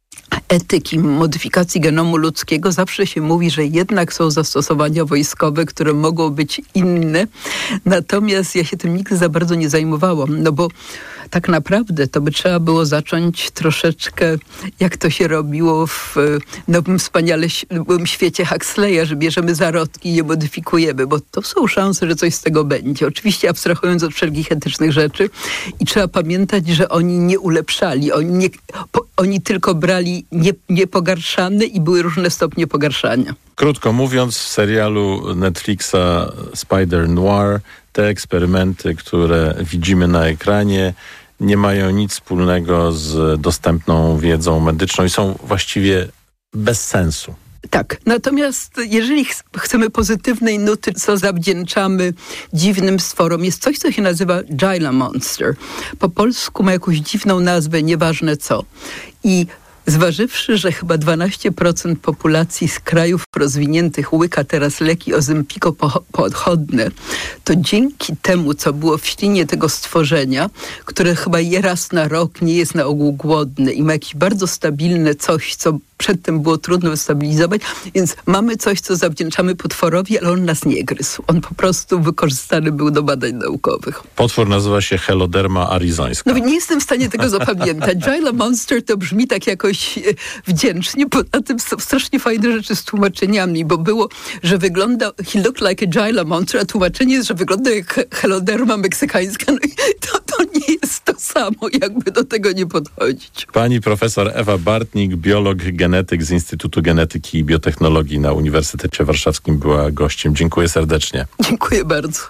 etyki, modyfikacji genomu ludzkiego zawsze się mówi, że jednak są zastosowania wojskowe, które mogą być inne. Natomiast ja się tym nigdy za bardzo nie zajmowałam, no bo tak naprawdę to by trzeba było zacząć troszeczkę, jak to się robiło w nowym, wspaniale nowym świecie Huxleya, że bierzemy zarodki i je modyfikujemy, bo to są szanse, że coś z tego będzie. Oczywiście abstrahując od wszelkich etycznych rzeczy i trzeba pamiętać, że oni nie ulepszali, oni, nie, po, oni tylko brali nie, niepogorszane i były różne stopnie pogarszania. Krótko mówiąc, w serialu Netflixa Spider-Noir te eksperymenty, które widzimy na ekranie, nie mają nic wspólnego z dostępną wiedzą medyczną i są właściwie bez sensu. Tak, natomiast jeżeli ch- chcemy pozytywnej nuty, co zawdzięczamy dziwnym stworom, jest coś, co się nazywa Gila Monster. Po polsku ma jakąś dziwną nazwę, nieważne co. I Zważywszy, że chyba dwanaście procent populacji z krajów rozwiniętych łyka teraz leki ozempiko-podchodne, to dzięki temu, co było w ślinie tego stworzenia, które chyba je raz na rok, nie jest na ogół głodne i ma jakieś bardzo stabilne coś, co przedtem było trudno wystabilizować, więc mamy coś, co zawdzięczamy potworowi, ale on nas nie gryzł. On po prostu wykorzystany był do badań naukowych. Potwór nazywa się Heloderma arizońska. No nie jestem w stanie tego zapamiętać. Gila Monster to brzmi tak jakoś wdzięcznie, poza tym są strasznie fajne rzeczy z tłumaczeniami, bo było, że wygląda, he looked like a Gila Monster, a tłumaczenie jest, że wygląda jak Heloderma meksykańska. No i to, to nie jest to samo, jakby do tego nie podchodzić. Pani profesor Ewa Bartnik, biolog, genetyk z Instytutu Genetyki i Biotechnologii na Uniwersytecie Warszawskim, była gościem. Dziękuję serdecznie. Dziękuję bardzo.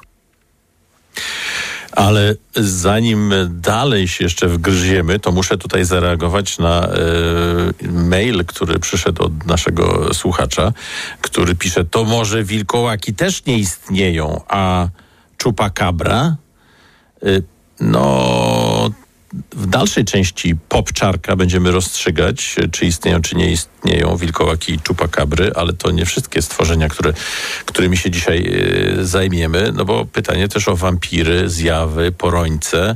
Ale zanim dalej się jeszcze wgryziemy, to muszę tutaj zareagować na e, mail, który przyszedł od naszego słuchacza, który pisze: to może wilkołaki też nie istnieją, a chupacabra? E, no... W dalszej części Popczarka będziemy rozstrzygać, czy istnieją, czy nie istnieją wilkołaki i chupacabry, ale to nie wszystkie stworzenia, które, którymi się dzisiaj y, zajmiemy, no bo pytanie też o wampiry, zjawy, porońce.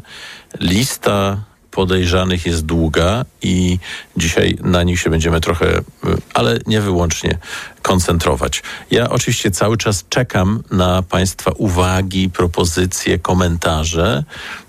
Lista podejrzanych jest długa i dzisiaj na nich się będziemy trochę, ale nie wyłącznie, koncentrować. Ja oczywiście cały czas czekam na Państwa uwagi, propozycje, komentarze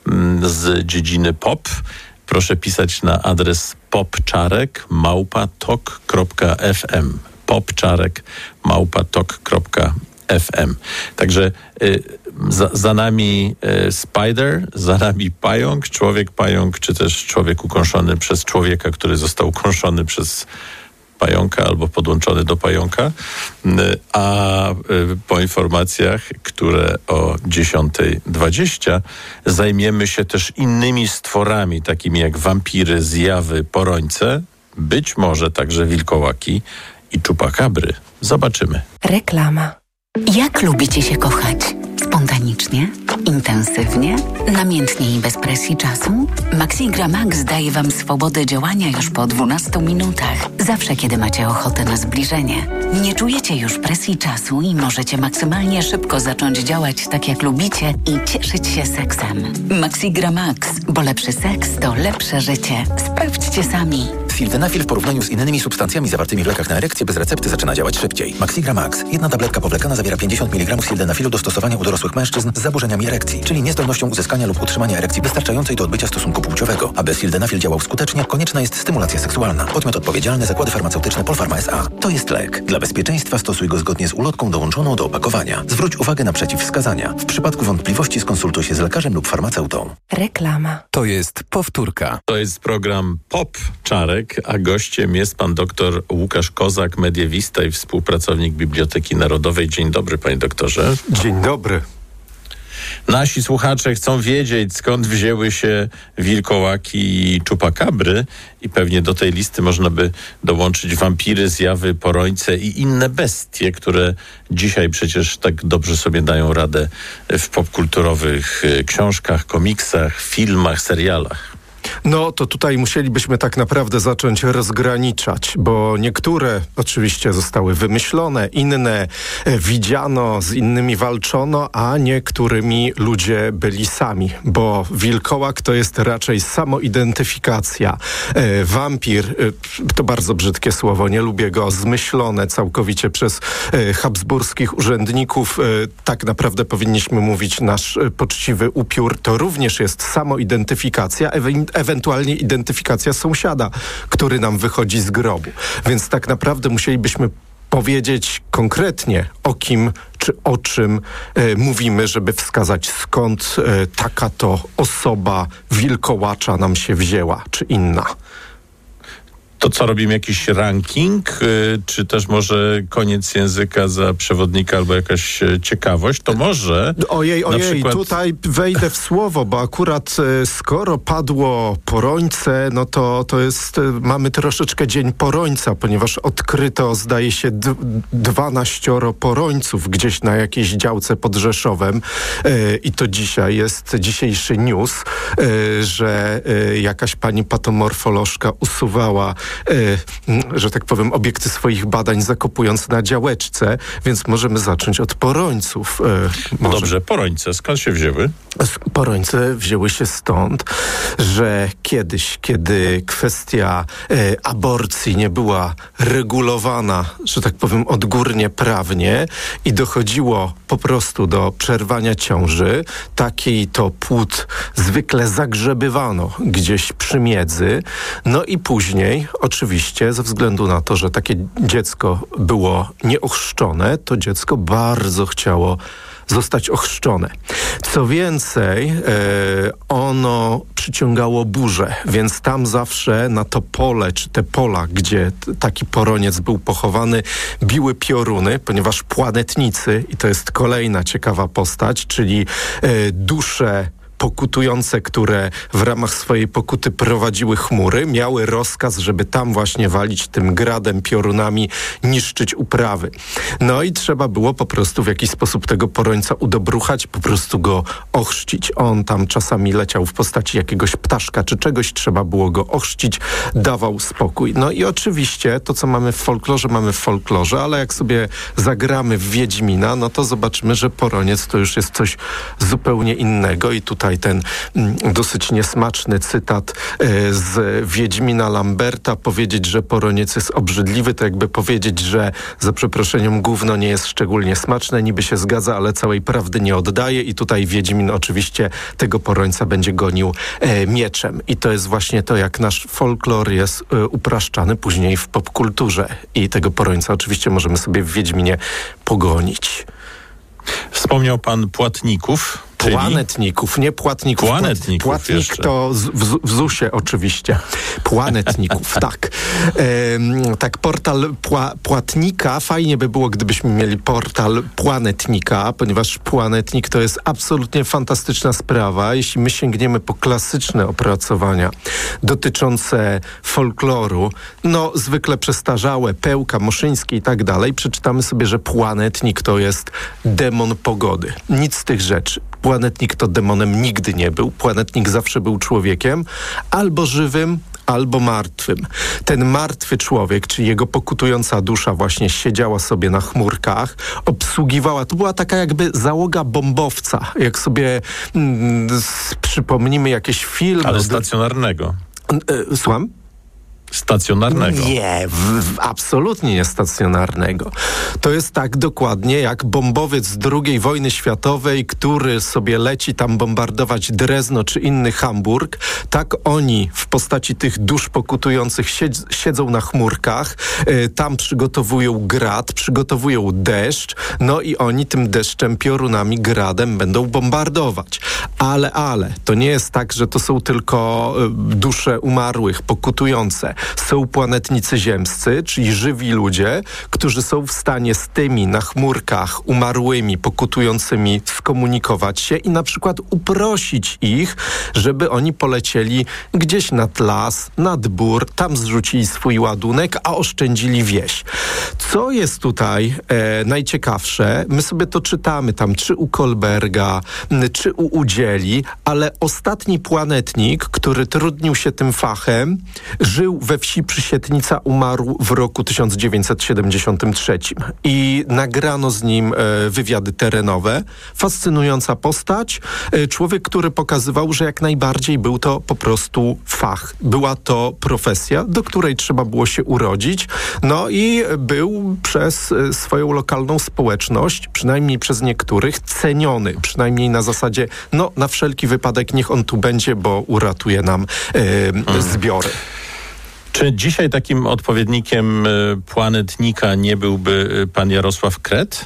z dziedziny pop. Proszę pisać na adres popczarek małpa tok kropka f m. popczarek małpa tok kropka f m. Także y, za, za nami y, spider, za nami pająk, człowiek pająk, czy też człowiek ukąszony przez człowieka, który został ukąszony przez pająka albo podłączony do pająka. Y, a y, po informacjach, które o dziesiąta dwadzieścia zajmiemy się też innymi stworami, takimi jak wampiry, zjawy, porońce, być może także wilkołaki i chupacabry. Zobaczymy. Reklama. Jak lubicie się kochać? Spontanicznie? Intensywnie? Namiętnie i bez presji czasu? Maxigra Max daje Wam swobodę działania już po dwunastu minutach. Zawsze, kiedy macie ochotę na zbliżenie. Nie czujecie już presji czasu i możecie maksymalnie szybko zacząć działać tak, jak lubicie i cieszyć się seksem. Maxigra Max, bo lepszy seks to lepsze życie. Sprawdźcie sami. Sildenafil w porównaniu z innymi substancjami zawartymi w lekach na erekcję bez recepty zaczyna działać szybciej. Maxigra Max. Jedna tabletka powlekana zawiera pięćdziesiąt miligramów sildenafilu do stosowania u dorosłych mężczyzn z zaburzeniami erekcji, czyli niezdolnością uzyskania lub utrzymania erekcji wystarczającej do odbycia stosunku płciowego. Aby sildenafil działał skutecznie, konieczna jest stymulacja seksualna. Podmiot odpowiedzialny: Zakłady Farmaceutyczne Polpharma S A. To jest lek. Dla bezpieczeństwa stosuj go zgodnie z ulotką dołączoną do opakowania. Zwróć uwagę na przeciwwskazania. W przypadku wątpliwości skonsultuj się z lekarzem lub farmaceutą. Reklama. To jest powtórka. To jest program Popczarek, a gościem jest pan doktor Łukasz Kozak, mediewista i współpracownik Biblioteki Narodowej. Dzień dobry, panie doktorze. Dzień dobry. Nasi słuchacze chcą wiedzieć, skąd wzięły się wilkołaki i chupacabry, i pewnie do tej listy można by dołączyć wampiry, zjawy, porońce i inne bestie, które dzisiaj przecież tak dobrze sobie dają radę w popkulturowych książkach, komiksach, filmach, serialach. No to tutaj musielibyśmy tak naprawdę zacząć rozgraniczać, bo niektóre oczywiście zostały wymyślone, inne widziano, z innymi walczono, a niektórymi ludzie byli sami, bo wilkołak to jest raczej samoidentyfikacja. E, wampir, e, to bardzo brzydkie słowo, nie lubię go, zmyślone całkowicie przez e, habsburskich urzędników. E, tak naprawdę powinniśmy mówić nasz e, poczciwy upiór, to również jest samoidentyfikacja, ewe- ewentualnie identyfikacja sąsiada, który nam wychodzi z grobu. Więc tak naprawdę musielibyśmy powiedzieć konkretnie, o kim czy o czym e, mówimy, żeby wskazać, skąd e, taka to osoba wilkołacza nam się wzięła, czy inna. To co, robimy jakiś ranking, y, czy też może koniec języka za przewodnika albo jakaś y, ciekawość? To może... Ojej, ojej, przykład... tutaj wejdę w słowo, bo akurat y, skoro padło porońce, no to, to jest, y, mamy troszeczkę dzień porońca, ponieważ odkryto, zdaje się, d- dwanaścioro porońców gdzieś na jakiejś działce pod Rzeszowem y, i to dzisiaj jest dzisiejszy news, y, że y, jakaś pani patomorfolożka usuwała że tak powiem, obiekty swoich badań zakopując na działeczce, więc możemy zacząć od porońców. No dobrze, porońce, skąd się wzięły? Porońce wzięły się stąd, że kiedyś, kiedy kwestia e, aborcji nie była regulowana, że tak powiem, odgórnie prawnie i dochodziło po prostu do przerwania ciąży, taki to płód zwykle zagrzebywano gdzieś przy miedzy. No i później, oczywiście, ze względu na to, że takie dziecko było nieochrzczone, to dziecko bardzo chciało zostać ochrzczone. Co więcej, e, ono przyciągało burzę, więc tam zawsze na to pole, czy te pola, gdzie t- taki poroniec był pochowany, biły pioruny, ponieważ płanetnicy, i to jest kolejna ciekawa postać, czyli e, dusze pokutujące, które w ramach swojej pokuty prowadziły chmury, miały rozkaz, żeby tam właśnie walić tym gradem, piorunami, niszczyć uprawy. No i trzeba było po prostu w jakiś sposób tego porońca udobruchać, po prostu go ochrzcić. On tam czasami leciał w postaci jakiegoś ptaszka czy czegoś, trzeba było go ochrzcić, dawał spokój. No i oczywiście to, co mamy w folklorze, mamy w folklorze, ale jak sobie zagramy w Wiedźmina, no to zobaczymy, że poroniec to już jest coś zupełnie innego i tutaj ten mm, dosyć niesmaczny cytat e, z Wiedźmina Lamberta, powiedzieć, że poroniec jest obrzydliwy, to jakby powiedzieć, że za przeproszeniem gówno nie jest szczególnie smaczne, niby się zgadza, ale całej prawdy nie oddaje i tutaj Wiedźmin oczywiście tego porońca będzie gonił e, mieczem. I to jest właśnie to, jak nasz folklor jest e, upraszczany później w popkulturze i tego porońca oczywiście możemy sobie w Wiedźminie pogonić. Wspomniał pan płatników. Płanetników, nie płatników. Płanetników Płatnik jeszcze. to z, w, w zusie oczywiście. Płanetników, tak. Ehm, tak, portal pła, Płatnika. Fajnie by było, gdybyśmy mieli portal Płanetnika, ponieważ Płanetnik to jest absolutnie fantastyczna sprawa. Jeśli my sięgniemy po klasyczne opracowania dotyczące folkloru, no zwykle przestarzałe, Pełka, Moszyński i tak dalej, przeczytamy sobie, że Płanetnik to jest demon pogody. Nic z tych rzeczy. Płanetnik to demonem nigdy nie był. Płanetnik zawsze był człowiekiem, albo żywym, albo martwym. Ten martwy człowiek, czy jego pokutująca dusza właśnie siedziała sobie na chmurkach, obsługiwała, to była taka jakby załoga bombowca. Jak sobie mm, s- przypomnimy jakieś filmy... Ale stacjonarnego. Y, słucham? Stacjonarnego. Nie, w, w, absolutnie nie stacjonarnego. To jest tak dokładnie jak bombowiec z drugiej wojny światowej, który sobie leci tam bombardować Drezno czy inny Hamburg. Tak oni w postaci tych dusz pokutujących siedz, siedzą na chmurkach, y, tam przygotowują grad, przygotowują deszcz, no i oni tym deszczem, piorunami, gradem będą bombardować. Ale, ale, to nie jest tak, że to są tylko y, dusze umarłych, pokutujące. Są płanetnicy ziemscy, czyli żywi ludzie, którzy są w stanie z tymi na chmurkach umarłymi, pokutującymi skomunikować się i na przykład uprosić ich, żeby oni polecieli gdzieś nad las, nad bór, tam zrzucili swój ładunek, a oszczędzili wieś. Co jest tutaj e, najciekawsze, my sobie to czytamy tam, czy u Kolberga, czy u Udzieli, ale ostatni płanetnik, który trudnił się tym fachem, żył we wsi Przysietnica, umarł w roku tysiąc dziewięćset siedemdziesiątym trzecim i nagrano z nim e, wywiady terenowe. Fascynująca postać. E, człowiek, który pokazywał, że jak najbardziej był to po prostu fach. Była to profesja, do której trzeba było się urodzić. No i był przez e, swoją lokalną społeczność, przynajmniej przez niektórych, ceniony. Przynajmniej na zasadzie, no na wszelki wypadek niech on tu będzie, bo uratuje nam e, mm. zbiory. Czy dzisiaj takim odpowiednikiem y, płanetnika nie byłby y, pan Jarosław Kret?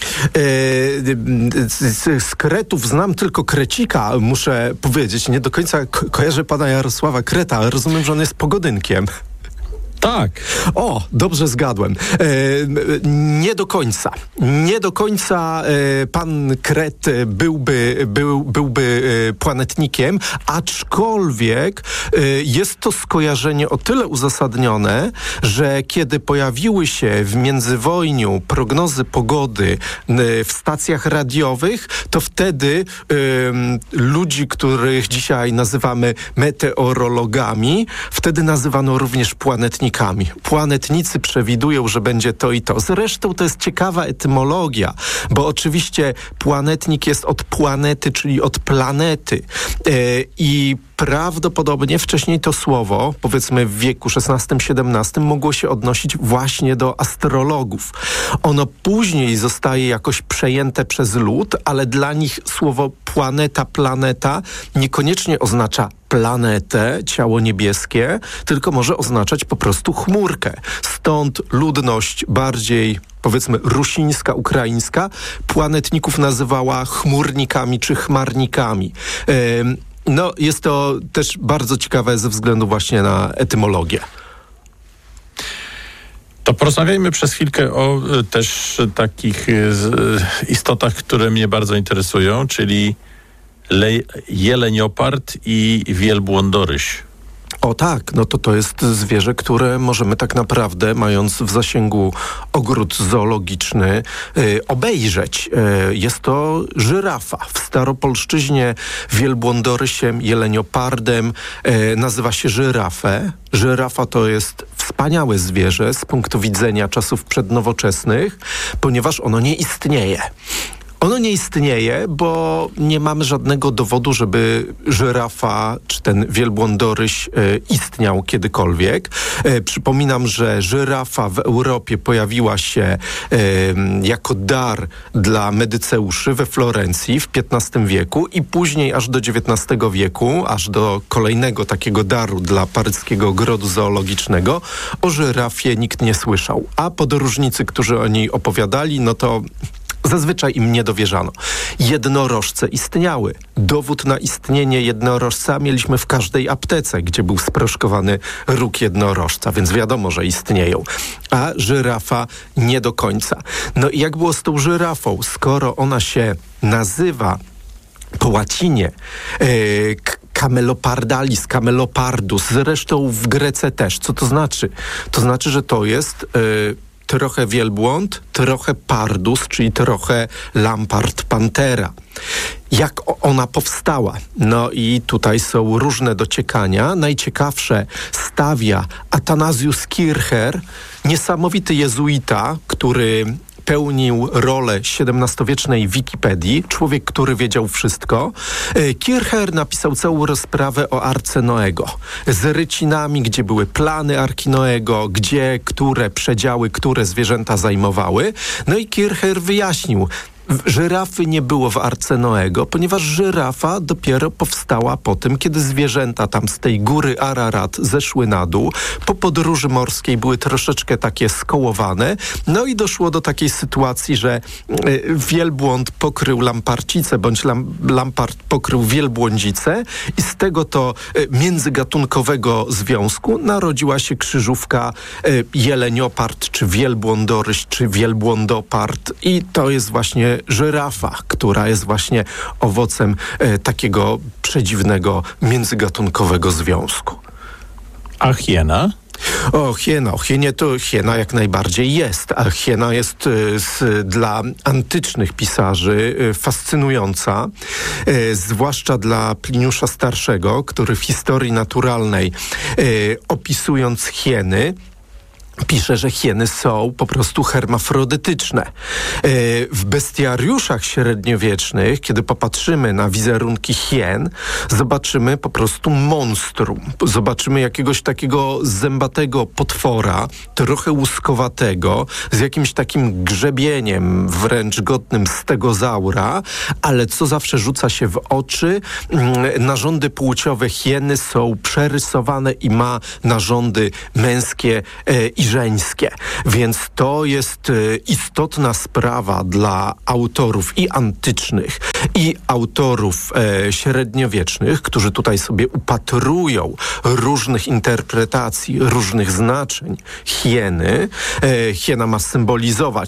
Z, z Kretów znam tylko Krecika, muszę powiedzieć. Nie do końca ko- kojarzę pana Jarosława Kreta, ale rozumiem, że on jest pogodynkiem. Tak. O, dobrze zgadłem. E, nie do końca. Nie do końca e, pan Kret byłby, był, byłby e, płanetnikiem, aczkolwiek e, jest to skojarzenie o tyle uzasadnione, że kiedy pojawiły się w międzywojniu prognozy pogody e, w stacjach radiowych, to wtedy e, ludzi, których dzisiaj nazywamy meteorologami, wtedy nazywano również płanetnikami. chmurnikami. Planetnicy przewidują, że będzie to i to. Zresztą to jest ciekawa etymologia, bo oczywiście planetnik jest od planety, czyli od planety. E, I prawdopodobnie wcześniej to słowo, powiedzmy w wieku szesnastym siedemnastym, mogło się odnosić właśnie do astrologów. Ono później zostaje jakoś przejęte przez lud, ale dla nich słowo planeta, planeta niekoniecznie oznacza planetę, ciało niebieskie, tylko może oznaczać po prostu chmurkę. Stąd ludność bardziej, powiedzmy, rusińska, ukraińska, planetników nazywała chmurnikami czy chmarnikami. Ym, No, jest to też bardzo ciekawe ze względu właśnie na etymologię. To porozmawiajmy przez chwilkę o y, też takich y, istotach, które mnie bardzo interesują, czyli le- jeleniopard i wielbłądoryś. O tak, no to to jest zwierzę, które możemy tak naprawdę, mając w zasięgu ogród zoologiczny, y, obejrzeć. Y, jest to żyrafa. W staropolszczyźnie wielbłądorysiem, jeleniopardem y, nazywa się żyrafę. Żyrafa to jest wspaniałe zwierzę z punktu widzenia czasów przednowoczesnych, ponieważ ono nie istnieje. Ono nie istnieje, bo nie mamy żadnego dowodu, żeby żyrafa czy ten wielbłądoryś e, istniał kiedykolwiek. E, przypominam, że żyrafa w Europie pojawiła się e, jako dar dla medyceuszy we Florencji w piętnastym wieku i później aż do dziewiętnastego wieku, aż do kolejnego takiego daru dla paryskiego ogrodu zoologicznego, o żyrafie nikt nie słyszał. A podróżnicy, którzy o niej opowiadali, no to zazwyczaj im nie dowierzano. Jednorożce istniały. Dowód na istnienie jednorożca mieliśmy w każdej aptece, gdzie był sproszkowany róg jednorożca, więc wiadomo, że istnieją. A żyrafa nie do końca. No i jak było z tą żyrafą? Skoro ona się nazywa po łacinie yy, Camelopardalis, Camelopardus, zresztą w Grece też. Co to znaczy? To znaczy, że to jest Yy, trochę wielbłąd, trochę pardus, czyli trochę lampart pantera. Jak ona powstała? No i tutaj są różne dociekania. Najciekawsze stawia Athanasius Kircher, niesamowity jezuita, który pełnił rolę siedemnastowiecznej Wikipedii, człowiek, który wiedział wszystko. Kircher napisał całą rozprawę o Arce Noego, z rycinami, gdzie były plany Arki Noego, gdzie które przedziały, które zwierzęta zajmowały. No i Kircher wyjaśnił, żyrafy nie było w Arce Noego, ponieważ żyrafa dopiero powstała po tym, kiedy zwierzęta tam z tej góry Ararat zeszły na dół. Po podróży morskiej były troszeczkę takie skołowane. No i doszło do takiej sytuacji, że y, wielbłąd pokrył lamparcicę, bądź lam, lampart pokrył wielbłądzicę i z tego to y, międzygatunkowego związku narodziła się krzyżówka y, jeleniopard, czy wielbłądoryś, czy wielbłądopard i to jest właśnie żyrafa, która jest właśnie owocem e, takiego przedziwnego międzygatunkowego związku. A hiena? O, hiena. O hienie to hiena jak najbardziej jest. A hiena jest y, z, dla antycznych pisarzy y, fascynująca, y, zwłaszcza dla Pliniusza Starszego, który w historii naturalnej y, opisując hieny pisze, że hieny są po prostu hermafrodytyczne. W bestiariuszach średniowiecznych, kiedy popatrzymy na wizerunki hien, zobaczymy po prostu monstrum. Zobaczymy jakiegoś takiego zębatego potwora, trochę łuskowatego, z jakimś takim grzebieniem wręcz godnym stegozaura, ale co zawsze rzuca się w oczy, narządy płciowe hieny są przerysowane i ma narządy męskie i żeńskie. Więc to jest y, istotna sprawa dla autorów i antycznych, i autorów e, średniowiecznych, którzy tutaj sobie upatrują różnych interpretacji, różnych znaczeń hieny. E, hiena ma symbolizować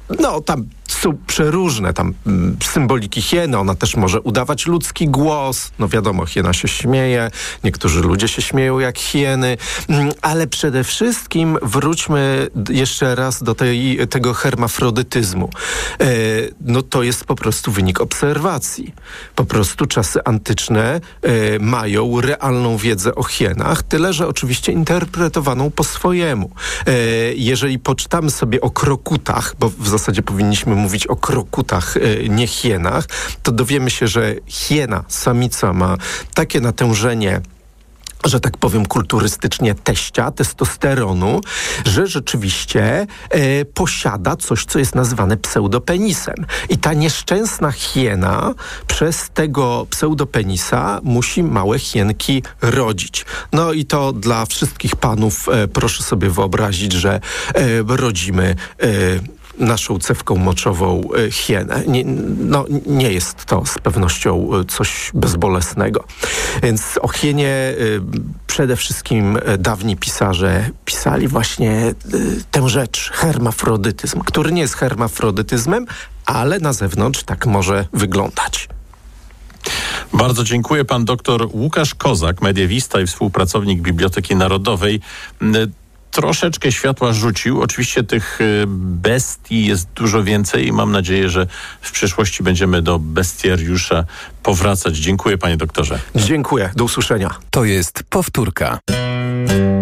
no tam są przeróżne tam mm, symboliki hieny. Ona też może udawać ludzki głos. No wiadomo, hiena się śmieje. Niektórzy ludzie się śmieją jak hieny. Mm, ale przede wszystkim wróćmy jeszcze raz do tej, tego hermafrodytyzmu. E, no to jest po prostu wynik obserwacji. Po prostu czasy antyczne e, mają realną wiedzę o hienach, tyle że oczywiście interpretowaną po swojemu. E, jeżeli poczytamy sobie o krokutach, bo w zasadzie powinniśmy mówić o krokutach, e, nie hienach, to dowiemy się, że hiena, samica ma takie natężenie, że tak powiem kulturystycznie, teścia, testosteronu, że rzeczywiście e, posiada coś, co jest nazywane pseudopenisem. I ta nieszczęsna hiena przez tego pseudopenisa musi małe hienki rodzić. No i to dla wszystkich panów e, proszę sobie wyobrazić, że e, rodzimy e, naszą cewką moczową e, hienę. Nie, no, nie jest to z pewnością coś bezbolesnego. Więc o hienie e, przede wszystkim e, dawni pisarze pisali właśnie e, tę rzecz, hermafrodytyzm, który nie jest hermafrodytyzmem, ale na zewnątrz tak może wyglądać. Bardzo dziękuję. Pan doktor Łukasz Kozak, mediewista i współpracownik Biblioteki Narodowej. Troszeczkę światła rzucił. Oczywiście tych bestii jest dużo więcej i mam nadzieję, że w przyszłości będziemy do bestiariusza powracać. Dziękuję, panie doktorze. Dziękuję. Do usłyszenia. To jest powtórka.